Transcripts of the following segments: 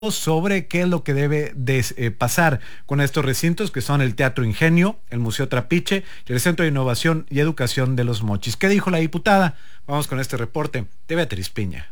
sobre qué es lo que debe pasar con estos recintos que son el Teatro Ingenio, el Museo Trapiche y el Centro de Innovación y Educación de Los Mochis. ¿Qué dijo la diputada? Vamos con este reporte de Beatriz Piña.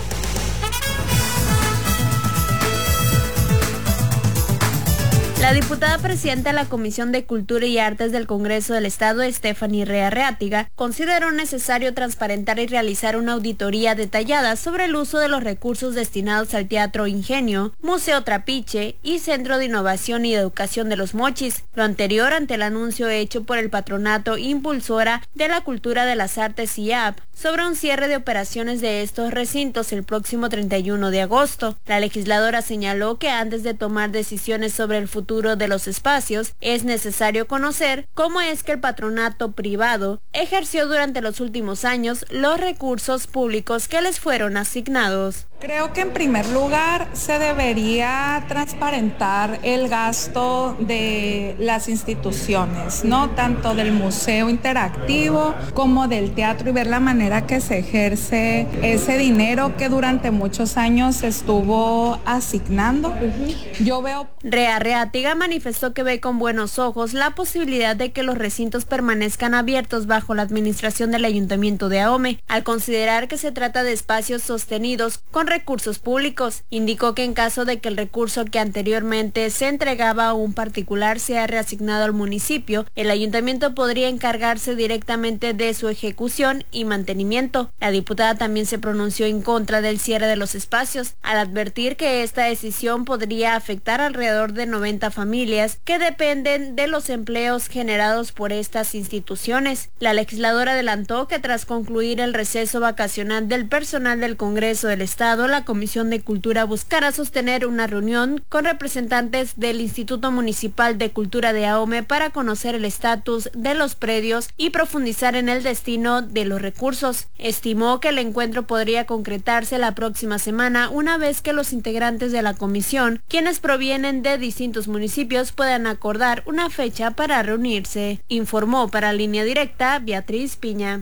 La diputada presidenta de la Comisión de Cultura y Artes del Congreso del Estado, Stephanie Rea Reátiga, consideró necesario transparentar y realizar una auditoría detallada sobre el uso de los recursos destinados al Teatro Ingenio, Museo Trapiche y Centro de Innovación y Educación de Los Mochis, lo anterior ante el anuncio hecho por el Patronato Impulsora de la Cultura de las Artes IAP sobre un cierre de operaciones de estos recintos el próximo 31 de agosto. La legisladora señaló que antes de tomar decisiones sobre el futuro de los espacios, es necesario conocer cómo es que el patronato privado ejerció durante los últimos años los recursos públicos que les fueron asignados. Creo que en primer lugar se debería transparentar el gasto de las instituciones, ¿no? Tanto del museo interactivo como del teatro, y ver la manera que se ejerce ese dinero que durante muchos años se estuvo asignando. Yo veo... Rea Reátiga manifestó que ve con buenos ojos la posibilidad de que los recintos permanezcan abiertos bajo la administración del Ayuntamiento de Ahome, al considerar que se trata de espacios sostenidos con recursos públicos. Indicó que en caso de que el recurso que anteriormente se entregaba a un particular sea reasignado al municipio, el ayuntamiento podría encargarse directamente de su ejecución y mantenimiento. La diputada también se pronunció en contra del cierre de los espacios, al advertir que esta decisión podría afectar alrededor de 90 familias que dependen de los empleos generados por estas instituciones. La legisladora adelantó que tras concluir el receso vacacional del personal del Congreso del Estado, la Comisión de Cultura buscará sostener una reunión con representantes del Instituto Municipal de Cultura de Ahome para conocer el estatus de los predios y profundizar en el destino de los recursos. Estimó que el encuentro podría concretarse la próxima semana una vez que los integrantes de la comisión, quienes provienen de distintos municipios, puedan acordar una fecha para reunirse. Informó para Línea Directa Beatriz Piña.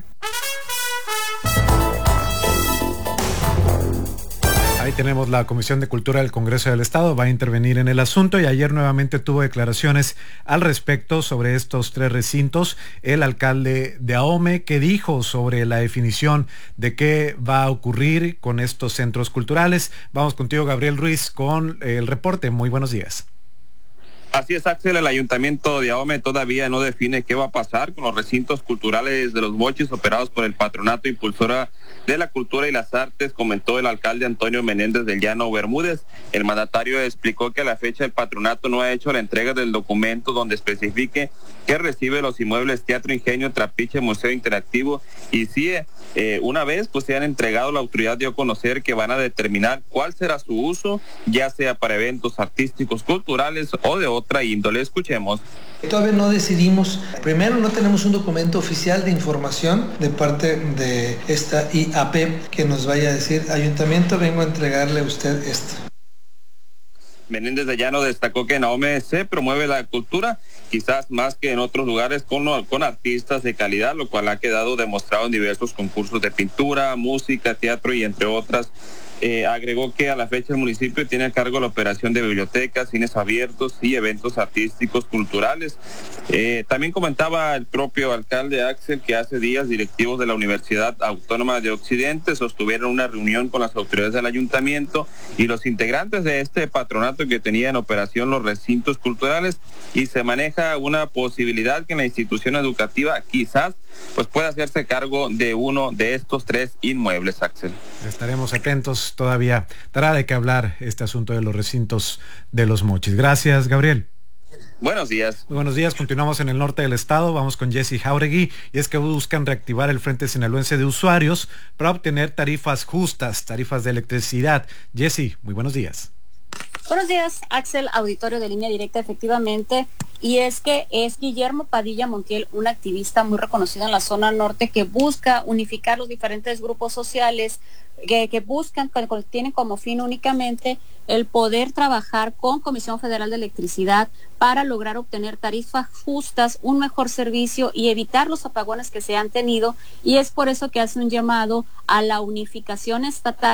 Ahí tenemos la Comisión de Cultura del Congreso del Estado, va a intervenir en el asunto y ayer nuevamente tuvo declaraciones al respecto sobre estos tres recintos. El alcalde de Ahome, ¿qué dijo sobre la definición de qué va a ocurrir con estos centros culturales? Vamos contigo, Gabriel Ruiz, con el reporte. Muy buenos días. Así es, Axel, el Ayuntamiento de Ahome todavía no define qué va a pasar con los recintos culturales de Los Mochis operados por el Patronato Impulsora de la Cultura y las Artes, comentó el alcalde Antonio Menéndez del Llano Bermúdez. El mandatario explicó que a la fecha el patronato no ha hecho la entrega del documento donde especifique que recibe los inmuebles Teatro Ingenio, Trapiche, Museo Interactivo, y si una vez pues se han entregado, la autoridad dio a conocer que van a determinar cuál será su uso, ya sea para eventos artísticos, culturales o de otra índole. Escuchemos. Todavía no decidimos. Primero, no tenemos un documento oficial de información de parte de esta IAP que nos vaya a decir: ayuntamiento, vengo a entregarle a usted esto. Menéndez de Llano destacó que en Ahome se promueve la cultura, quizás más que en otros lugares, con artistas de calidad, lo cual ha quedado demostrado en diversos concursos de pintura, música, teatro y entre otras. Agregó que a la fecha el municipio tiene a cargo la operación de bibliotecas, cines abiertos y eventos artísticos culturales. También comentaba el propio alcalde Axel que hace días directivos de la Universidad Autónoma de Occidente sostuvieron una reunión con las autoridades del ayuntamiento y los integrantes de este patronato que tenía en operación los recintos culturales, y se maneja una posibilidad que la institución educativa quizás pues pueda hacerse cargo de uno de estos tres inmuebles, Axel. Estaremos atentos, todavía dará de qué hablar este asunto de los recintos de Los Mochis. Gracias, Gabriel. Buenos días. Muy buenos días, continuamos en el norte del estado, vamos con Jessy Jauregui, y es que buscan reactivar el Frente Sinaloense de Usuarios para obtener tarifas justas, tarifas de electricidad. Jessy, muy buenos días. Buenos días, Axel, auditorio de Línea Directa, efectivamente, y es que es Guillermo Padilla Montiel, un activista muy reconocido en la zona norte que busca unificar los diferentes grupos sociales que buscan, que tienen como fin únicamente el poder trabajar con Comisión Federal de Electricidad para lograr obtener tarifas justas, un mejor servicio y evitar los apagones que se han tenido, y es por eso que hace un llamado a la unificación estatal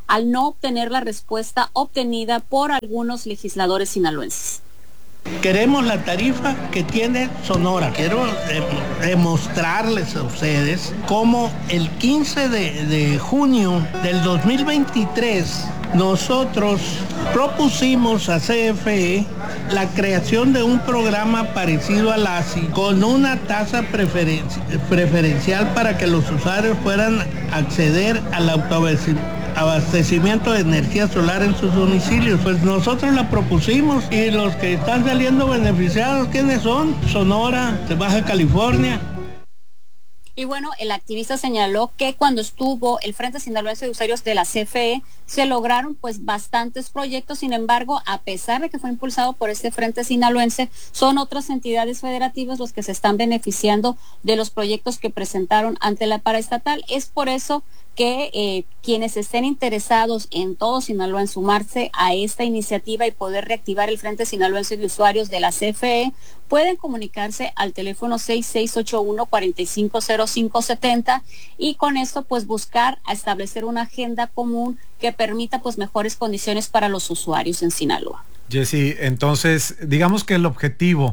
al no obtener la respuesta obtenida por algunos legisladores sinaloenses. Queremos la tarifa que tiene Sonora. Quiero demostrarles a ustedes cómo el 15 de junio del 2023 nosotros propusimos a CFE la creación de un programa parecido al ASI con una tasa preferencial para que los usuarios puedan acceder al abastecimiento de energía solar en sus domicilios. Pues nosotros la propusimos y los que están saliendo beneficiados, ¿quiénes son? Sonora, de Baja California. Y bueno, el activista señaló que cuando estuvo el Frente Sinaloense de Usuarios de la CFE, se lograron pues bastantes proyectos. Sin embargo, a pesar de que fue impulsado por este Frente Sinaloense, son otras entidades federativas los que se están beneficiando de los proyectos que presentaron ante la paraestatal. Es por eso que quienes estén interesados en todo Sinaloa en sumarse a esta iniciativa y poder reactivar el Frente Sinaloense de Usuarios de la CFE, pueden comunicarse al teléfono 6681-450570 y con esto pues buscar a establecer una agenda común que permita pues mejores condiciones para los usuarios en Sinaloa. Jessy, entonces digamos que el objetivo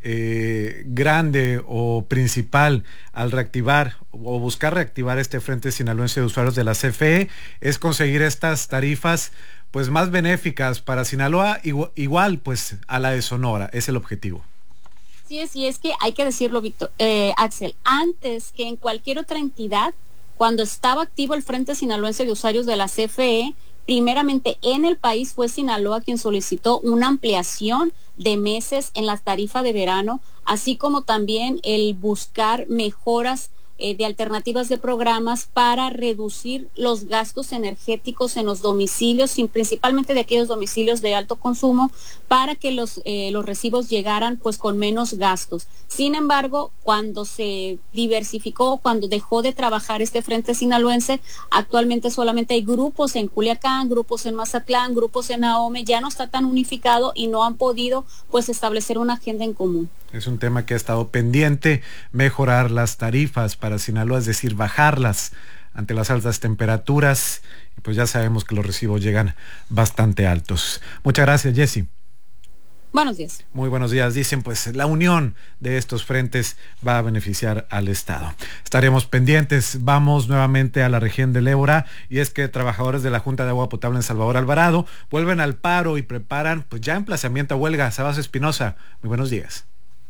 grande o principal al reactivar o buscar reactivar este Frente Sinaloense de Usuarios de la CFE es conseguir estas tarifas pues más benéficas para Sinaloa, igual pues a la de Sonora, es el objetivo. Sí, y es que hay que decirlo, Víctor, Axel, antes que en cualquier otra entidad, cuando estaba activo el Frente Sinaloense de Usuarios de la CFE, primeramente en el país fue Sinaloa quien solicitó una ampliación de meses en la tarifa de verano, así como también el buscar mejoras de alternativas de programas para reducir los gastos energéticos en los domicilios, y principalmente de aquellos domicilios de alto consumo, para que los recibos llegaran pues con menos gastos. Sin embargo, cuando se diversificó, cuando dejó de trabajar este Frente Sinaloense, actualmente solamente hay grupos en Culiacán, grupos en Mazatlán, grupos en Ahome, ya no está tan unificado y no han podido pues establecer una agenda en común. Es un tema que ha estado pendiente, mejorar las tarifas para Sinaloa, es decir, bajarlas ante las altas temperaturas, y pues ya sabemos que los recibos llegan bastante altos. Muchas gracias, Jessy. Buenos días. Muy buenos días. Dicen, pues la unión de estos frentes va a beneficiar al Estado. Estaremos pendientes. Vamos nuevamente a la región del Ébora, y es que trabajadores de la Junta de Agua Potable en Salvador Alvarado vuelven al paro y preparan pues ya emplazamiento a huelga. Sabas Espinosa, muy buenos días.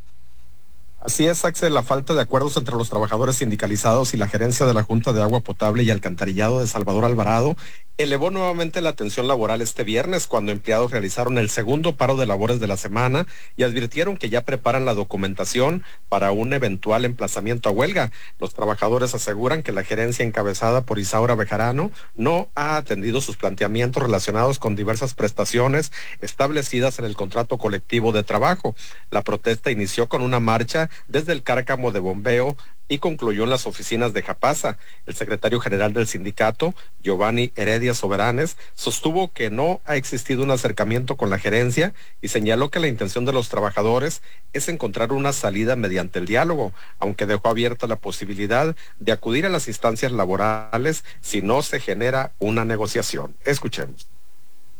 Así es, Axel, la falta de acuerdos entre los trabajadores sindicalizados y la gerencia de la Junta de Agua Potable y Alcantarillado de Salvador Alvarado elevó nuevamente la tensión laboral este viernes, cuando empleados realizaron el segundo paro de labores de la semana y advirtieron que ya preparan la documentación para un eventual emplazamiento a huelga. Los trabajadores aseguran que la gerencia encabezada por Isaura Bejarano no ha atendido sus planteamientos relacionados con diversas prestaciones establecidas en el contrato colectivo de trabajo. La protesta inició con una marcha desde el Cárcamo de Bombeo y concluyó en las oficinas de Japasa. El secretario general del sindicato, Giovanni Heredia Soberanes, sostuvo que no ha existido un acercamiento con la gerencia y señaló que la intención de los trabajadores es encontrar una salida mediante el diálogo, aunque dejó abierta la posibilidad de acudir a las instancias laborales si no se genera una negociación. Escuchemos.